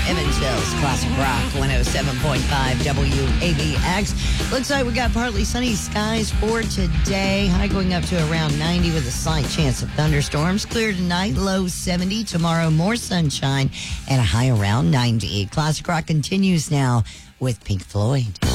Evansville's Classic Rock 107.5 WABX. Looks like we got partly sunny skies for today. High going up to around 90 with a slight chance of thunderstorms. Clear tonight, low 70. Tomorrow, more sunshine and a high around 90. Classic Rock continues now with Pink Floyd.